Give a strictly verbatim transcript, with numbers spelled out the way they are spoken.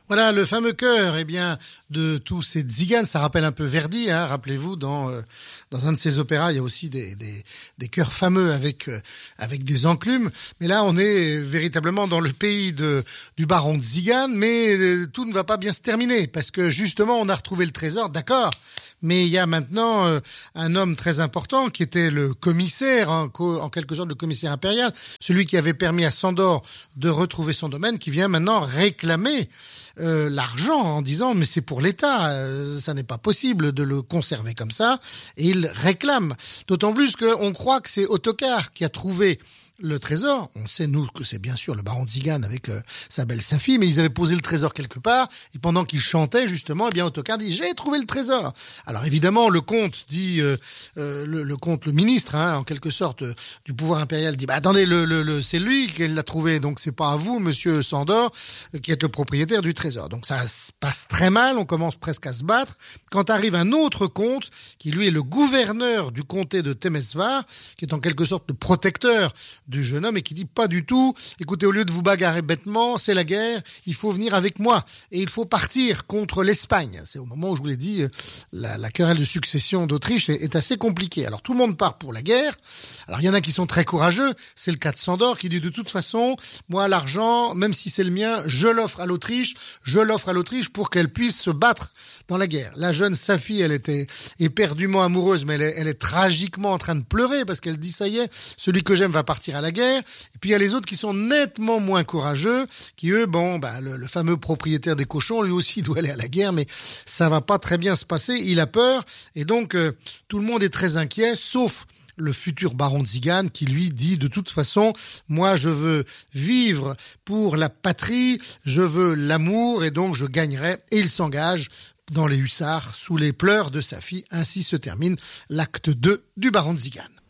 Voilà, le fameux chœur, eh bien, de tous ces tziganes, ça rappelle un peu Verdi, hein, rappelez-vous, dans euh, dans un de ses opéras, il y a aussi des des, des chœurs fameux avec euh, avec des enclumes, mais là, on est véritablement dans le pays de du baron de Tzigane, mais euh, tout ne va pas bien se terminer, parce que justement, on a retrouvé le trésor, d'accord, mais il y a maintenant euh, un homme très important qui était le commissaire, hein, co- en quelque sorte le commissaire impérial, celui qui avait permis à Sandor de retrouver son domaine, qui vient maintenant réclamer Euh, l'argent en disant mais c'est pour l'État, euh, ça n'est pas possible de le conserver comme ça, et il réclame. D'autant plus qu'on croit que c'est Ottokar qui a trouvé le trésor. On sait, nous, que c'est bien sûr le baron de Tzigane avec euh, sa belle Safi, mais ils avaient posé le trésor quelque part, et pendant qu'ils chantaient, justement, eh bien, Ottokar dit « J'ai trouvé le trésor !» Alors, évidemment, le comte dit, euh, euh, le, le comte, le ministre, hein, en quelque sorte, euh, du pouvoir impérial, dit « Bah, attendez, le, le, le, c'est lui qui l'a trouvé, donc c'est pas à vous, monsieur Sandor, euh, qui êtes le propriétaire du trésor. » Donc, ça se passe très mal, on commence presque à se battre, quand arrive un autre comte, qui lui est le gouverneur du comté de Temesvar, qui est en quelque sorte le protecteur du jeune homme et qui dit pas du tout, écoutez, au lieu de vous bagarrer bêtement, c'est la guerre, il faut venir avec moi et il faut partir contre l'Espagne. C'est au moment où je vous l'ai dit, la, la querelle de succession d'Autriche est, est assez compliquée. Alors tout le monde part pour la guerre. Alors il y en a qui sont très courageux, c'est le cas de Sandor qui dit de toute façon, moi l'argent, même si c'est le mien, je l'offre à l'Autriche, je l'offre à l'Autriche pour qu'elle puisse se battre dans la guerre. La jeune Safi, elle était éperdument amoureuse, mais elle est, elle est tragiquement en train de pleurer parce qu'elle dit ça y est, celui que j'aime va partir à la guerre. Et puis il y a les autres qui sont nettement moins courageux, qui eux, bon, bah, le, le fameux propriétaire des cochons, lui aussi doit aller à la guerre, mais ça va pas très bien se passer, il a peur, et donc euh, tout le monde est très inquiet, sauf le futur baron de Tzigane qui lui dit de toute façon, moi je veux vivre pour la patrie, je veux l'amour, et donc je gagnerai, et il s'engage dans les hussards sous les pleurs de sa fille. Ainsi se termine l'acte deux du baron de Tzigane.